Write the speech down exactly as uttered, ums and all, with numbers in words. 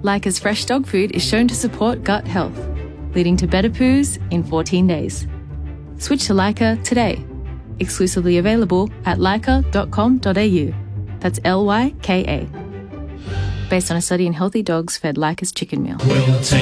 Lyca's fresh dog food is shown to support gut health, leading to better poos in fourteen days. Switch to Lyca today. Exclusively available at lyca dot com dot a u. That's L Y K A. Based on a study in healthy dogs fed Lyca's chicken meal. We'll take